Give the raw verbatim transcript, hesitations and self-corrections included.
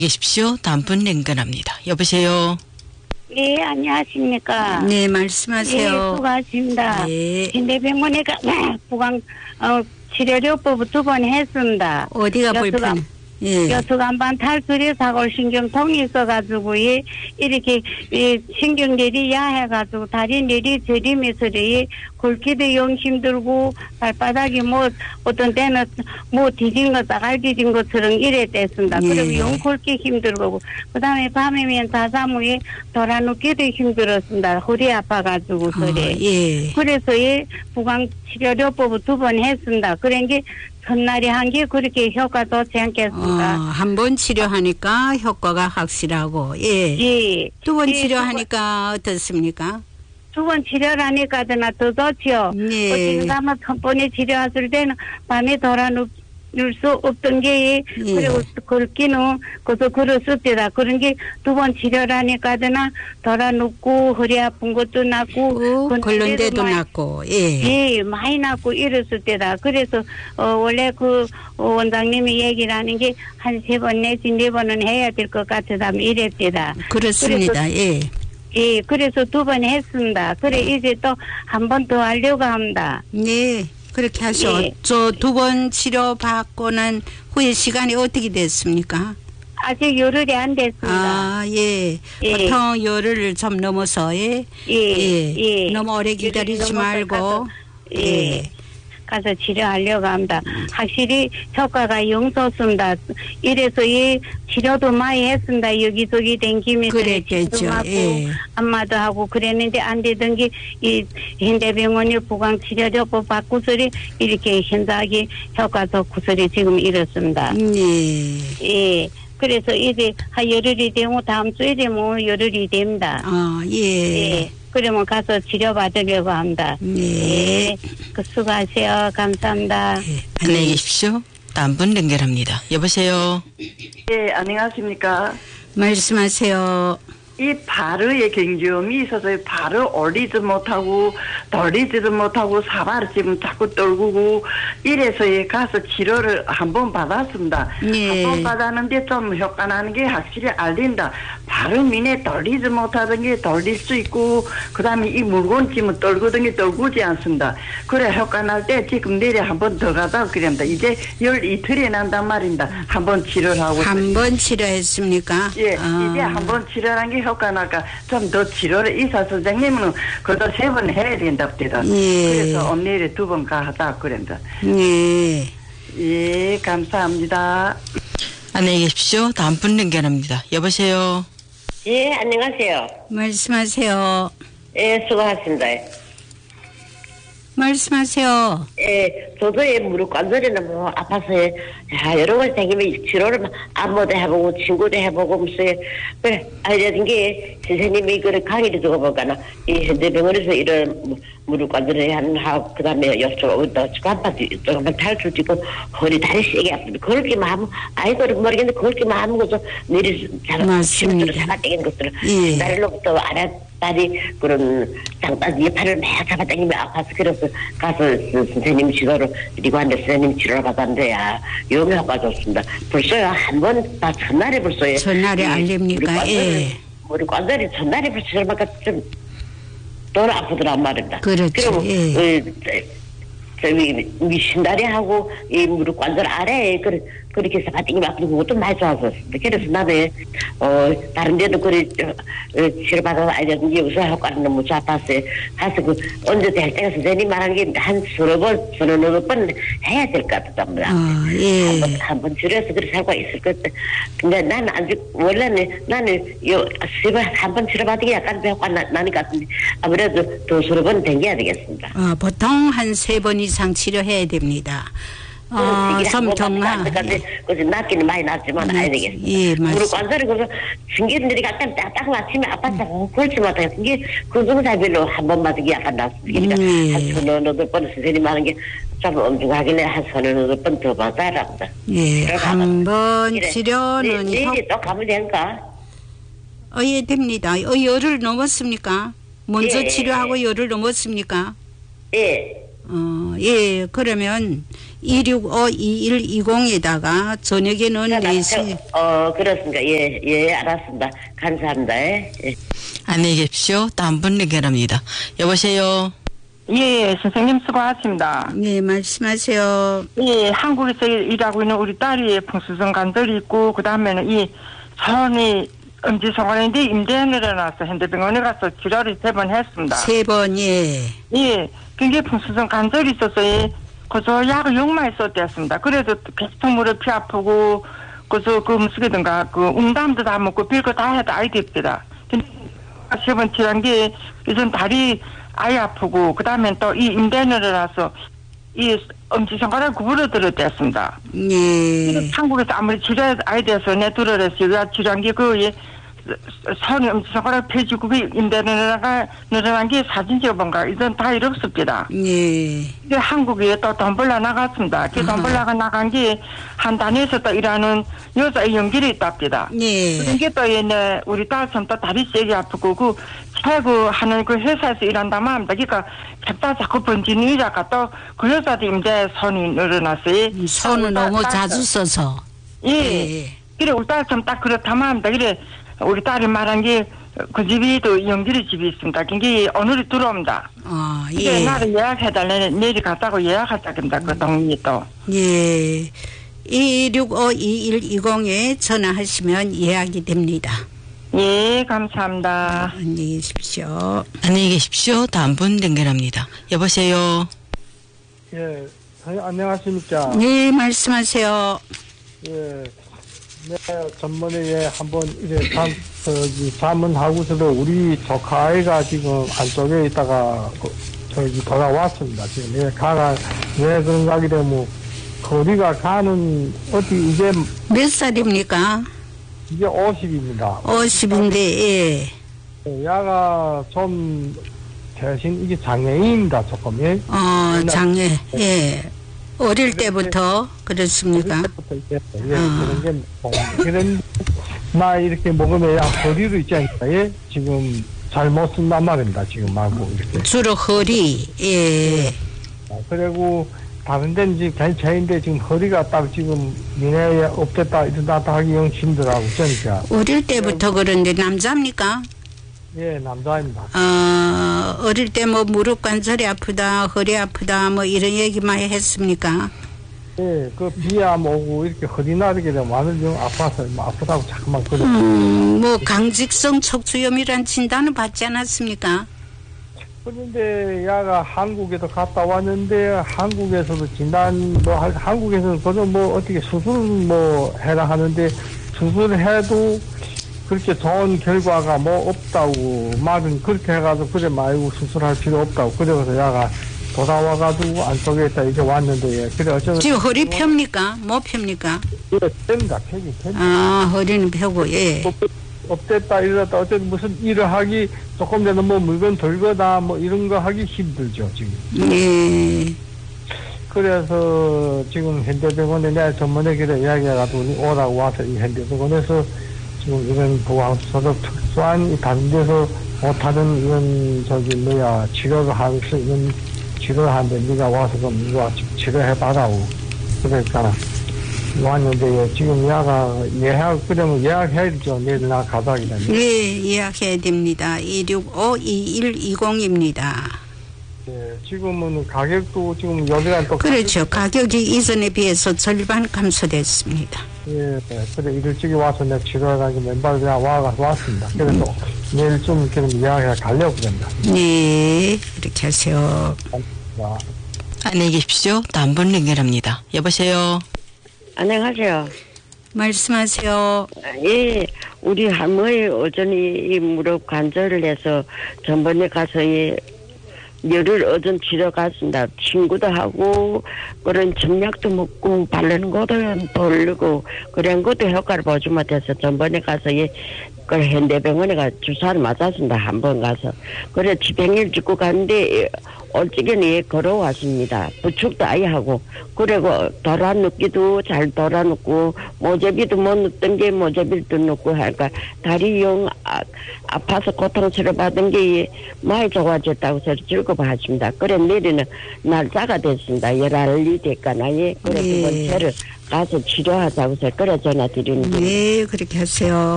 계십시오. 다음 분 연결합니다. 여보세요. 네, 안녕하십니까. 네, 말씀하세요. 네, 수고하십니다. 네. 현대병원에 가, 부강, 어, 치료요법 두 번 했습니다. 어디가 불편? 예. 여수간반 탈수리 사골신경통이 있어가지고, 이, 이렇게, 이, 신경ner이 야해가지고, 다리 ner이 저리면서, 이, 굵기도 영 힘들고, 발바닥이 뭐, 어떤 때는 뭐 뒤진 거, 따갈 뒤진 것처럼 이랬댔습니다. 예. 그리고 영 굵기 힘들고, 그 다음에 밤이면 자사무에 돌아눕기도 힘들었습니다. 허리 아파가지고, 그래. 어, 예. 그래서 이, 부강 치료요법을 두 번 했습니다. 그런 게, 첫날에 한 게 그렇게 효과 좋지 않겠습니까? 어, 한 번 치료하니까 효과가 확실하고, 예. 예. 두 번 예, 치료하니까 어떻습니까? 두 번 치료를 하니까 더 좋죠. 네. 어찌 가면 첫 번에 치료했을 때는 밤에 돌아눕을 수 없던 게, 예. 그리고 걷기는 그래서 그랬었대다. 그런 게 두 번 치료를 하니까 돌아눕고 허리 아픈 것도 낫고, 걸른 데도 많이- 낫고, 예. 예, 많이 낫고 이랬을 때다. 그래서 어, 원래 그 어, 원장님이 얘기를 하는 게 한 세 번 내지 네 번은 해야 될 것 같다면 이랬대다. 그렇습니다. 그래서, 예. 예, 그래서 두 번 했습니다. 그래 이제 또 한 번 더 하려고 합니다. 네. 그렇게 하셔. 예. 저 두 번 치료받고 난 후에 시간이 어떻게 됐습니까? 아직 열흘이 안 됐습니다. 아, 예. 예. 보통 열흘을 좀 넘어서, 예. 예, 예. 너무 오래 열흘이 기다리지 넘어서 말고, 가서, 예. 예. 가서 치료하려고 합니다. 확실히 효과가 영 좋습니다. 이래서 이 치료도 많이 했습니다. 여기저기 댕기면서 그랬겠죠. 치료도 하고 예. 안마도 하고 그랬는데 안 되던 게 이 현대병원의 부강치료요법 바꾸소리 이렇게 현저하게 효과 좋고소리 지금 이렇습니다. 네. 예. 그래서 이제 한 열흘이 되고 다음 주에 되면 열흘이 됩니다. 아, 예. 예. 그러면 가서 치료받으려고 합니다. 네. 예. 그 수고하세요. 감사합니다. 예. 안녕히 계십시오. 다음 분 연결합니다. 여보세요. 예, 안녕하십니까. 말씀하세요. 이 발의 경직이 있어서 발을 올리지 못하고 돌리지도 못하고 사발을 지금 자꾸 떨구고 이래서 가서 치료를 한 번 받았습니다. 예. 한 번 받았는데 좀 효과 나는 게 확실히 알린다. 발을 미네 돌리지 못하던 게 돌릴 수 있고 그 다음에 이 물건 짐을 떨구던 게 떨구지 않습니다. 그래 효과 날 때 지금 내려 한 번 더 가다 그럽니다. 이제 열 이틀이 난단 말입니다. 한 번 치료를 하고 한 번 치료했습니까? 예, 아. 이제 한 번 치료한 게 효과 날까 좀 더 치료를 의사 선생님은 그래도 세 번 해야 된답니다. 예. 그래서 오늘에 두 번 가다 그런다. 네. 예, 감사합니다. 안녕히 계십시오. 다음 분 연결합니다. 여보세요. 예, 안녕하세요. 말씀하세요. 예, 수고하셨습니다. 말씀하세요. 예, 저도 예, 무릎 관절이 너무 아파서, 야, 여러 가지 생기면 치료를 안무도 해보고, 친구도 해보고, 무슨, 그래, 알려진 게, 선생님이 그 강의를 두고 보니까, 이 현대병원에서 이런 무릎 관절을 한, 하고, 그 다음에 옆쪽, 또, 간판도, 조금만 탈출도 있고, 허리 다리 세게 아프고, 그렇게만 하면, 아이고, 모르겠는데, 그렇게만 하는 것도, 내리, 맞습니다. 치료를 잡아당기는 것들은, 예. 날로부터 알아, 딸이 그런 장단 옆팔을 막 잡아당기면 아파서 그래서 가서 선생님 치료를 리관대 선생님 치료를 받았는데 야 영 효과 좋습니다. 벌써요 한 번 다 첫날에 벌써요. 전날에 알립니까? 예. 우리 관절이 첫날에 벌써 저만큼 좀더 아프더란 말입니다. 그렇죠. 그리고 예. 어, 저기 우리 신다리 하고 이 무릎 관절 아래에 그 그렇게 해서 바닥이 아프고 그것도 많이 좋았었습니다. 그래서 나는 어 다른 데도 그래 어, 치료받아서 알려준 게 우선 효과는 너무 좋았어요. 가서 그 언제 될 때가 선생님 말하는 게 한 서너 번 서너 너몇 번 해야 될 것 같답니다. 아, 예. 한번 한 번 치료해서 그렇게 살고 있을 것 같아. 근데 나는 아직 원래는 나는 요세번한 번 치료받은 게 약간 효과 나, 나는 것 같은데 아무래도 더 서너 번 댕겨야 되겠습니다. 어, 보통 한 세 번 이상 치료해야 됩니다. 어, 섬통화. 그래서 낫기는 많이 낫지만 네, 아야 되겠습니다. 예, 맞습니다. 무릎 관절이 그래서 신기들이 약간 딱 아침에 아파서 그렇지 못해요. 이게 근종사별로 한 번 맞은 게 약간 낫습니다. 네. 한 서너 여덟 번 선생님 하는 게 좀 엄중하길래 한 서너 여덟 번 더 받아야 합니다. 예, 한 번 치료는 네, 효- 내일이 또 가면 되는가? 어, 예, 됩니다. 어, 열흘 넘었습니까? 먼저 예. 치료하고 열흘 넘었습니까? 예. 어, 예, 그러면 이육오 이일이공에다가 저녁에는 네 시. 어, 그렇습니다. 예, 예, 알았습니다. 감사합니다. 예. 예. 안녕히 계십시오. 다음 분 연결합니다. 여보세요. 예, 선생님 수고하십니다. 네, 말씀하세요. 예, 한국에서 일하고 있는 우리 딸이 풍수성 관절이 있고, 그 다음에는 이 손이 엄지손가락인데 임대에 일어나서 현대병원에 가서 치료를 세 번 했습니다. 세 번, 예. 예, 그게 풍수성 관절이 있어서, 예, 그래서 약을 욕만 썼댔습니다. 그래서 계속 무릎이 아프고, 그래서 그 무슨게든가, 그 웅담도 다 먹고, 별거 다 해도 아이 됩니다. 세 번 치료한 게, 이전 다리 아이 아프고, 그 다음엔 또 이 임대에 일어나서, 이 엄지손가락 구부러들었댔습니다. 예. 한국에서 아무리 치료해 아이 돼서 내 들어랬어요. 치료한 게 그, 예, 손이 엄지손가락 펴지고 그 임대 늘어나가, 늘어난 게 사진 찍어본가. 이건 다 이렇습니다. 예. 근데 한국에 또 돈 벌러 나갔습니다. 그 돈 벌러 나간 게 한 단에서 또 일하는 여자의 연결이 있답니다. 예. 이게 또 얘네 우리 딸처럼 또 다리 세게 아프고 그 최고 하는 그 회사에서 일한다고 합니다. 그러니까 캡다 자꾸 번지는 이자가 또 그 여자도 이제 손이 늘어났어요. 손을 너무 자주 써서. 예. 예. 그래 우리 딸처럼 딱 그렇다고 합니다. 그래 우리 딸이 말한 게 그 집이 또 연결이 집이 있습니다. 그게 오늘이 들어옵니다. 어, 예. 예. 나를 예약해달라네. 내일 갔다고 예약하자입니다. 그 동이 또. 예. 이육오 이일이공에 전화하시면 예약이 됩니다. 예, 감사합니다. 안녕히 계십시오. 안녕히 계십시오. 다음 분 연결합니다. 여보세요. 예, 안녕하십니까. 네, 말씀하세요. 예, 네, 전번에 예, 한번 이제 잠, 저기, 자문하고서도 우리 조카 아이가 지금 안쪽에 있다가, 그, 저기, 돌아왔습니다. 지금, 예, 가가, 왜 그런가 하게 되면, 거리가 가는, 어디, 이제, 몇 살입니까? 이제 오십입니다. 오십인데, 예. 예, 야가 좀, 대신 이게 장애인입니다, 조금, 예. 어, 장애, 예. 어릴 때부터 그렇습니까? 어릴 때부터 이제, 예, 그런 게, 뭐, 그런, 나 이렇게 먹으면 야, 허리도 있지 않습니까? 예? 지금 잘못 쓴단 말입니다, 지금 말고, 이렇게. 주로 허리, 예. 아, 그리고, 다른 데는 지금 괜찮은데, 지금 허리가 딱 지금, 미래에 없겠다, 이런다 하기 영 힘들하고, 그러니까. 어릴 때부터 그런데 남자입니까? 예, 남자입니다. 어, 어릴 때 뭐 무릎 관절이 아프다, 허리 아프다, 뭐 이런 얘기 많이 했습니까? 예, 그 비암 오고, 이렇게 허리 나르게 되면 마늘 좀 아파서, 뭐 아프다고 자꾸만 그러고. 음, 뭐 강직성 척추염이란 진단을 받지 않았습니까? 그런데 야가 한국에도 갔다 왔는데 한국에서도 진단 뭐 하- 한국에서는 그저 뭐 어떻게 수술 뭐 해라 하는데 수술해도 그렇게 좋은 결과가 뭐 없다고 말은 그렇게 해가지고 그래 말고 수술할 필요 없다고 그래서 야가 돌아와가지고 안쪽에 있다 이제 왔는데 예. 그래 어쩌면 지금 허리 펴입니까? 뭐 펴입니까? 예, 펴니다 펴기 펴기 아, 허리는 펴고, 예. 없댔다 이러다 어쨌든 무슨 일을 하기 조금 전에 뭐 물건 들거나 뭐 이런 거 하기 힘들죠 지금. 예. 그래서 지금 현대병원에 내가 전번에 그래 이야기해가지고 우리 오라고 와서 이 현대병원에서 지금 이런 보안소득 특수한 이 다른 데서 못하는 이런 저기 뭐야 치료를 할 수 있는 치료를 하는데 네가 와서 좀 이거 치료해봐라고 그러니까 왔는데 지금 야가 예약 그러면 예약해야 되죠. 내일 나 가자기다. 예, 예약해야 됩니다. 이육오 이일이공입니다. 예, 지금은 가격도 지금 여기랑 또 그렇죠. 가격이 이전에 비해서 절반 감소됐습니다. 예, 예, 그래 일찍이 와서 내가 치료하기 맨발 그냥 와가서 왔습니다. 그래서 내일 좀 그럼 예약해 가려고 그럽니다. 네, 이렇게 하세요. 자. 안녕히 계십시오. 다음 분 연결합니다. 여보세요. 안녕하세요. 말씀하세요. 예, 우리 할머니 어전이 이 무릎 관절을 해서 전번에 가서 이 열흘 어전 치료 갔습니다. 친구도 하고 그런 점약도 먹고 바르는 것도 돌리고 그런 것도 효과를 보지 못해서 전번에 가서 이 그 현대병원에 가 주사를 맞았습니다. 한 번 가서 그래 지병일 찍고 갔는데 올찌개는 걸어왔습니다. 부축도 아예 하고 그리고 돌아 눕기도 잘 돌아 눕고 모제비도 못 눕던 게 모제비도 눕고 하니까 다리 영 아, 아파서 고통스러워 받은 게 많이 좋아졌다고 해서 즐거워 찍고 봐줍니다. 그래 내리는 날짜가 됐습니다. 열알이 됐거나요. 그래 네. 두 번째를 가서 치료하자고 해서 그래 전화 드리는 거예요. 네, 그렇게 하세요.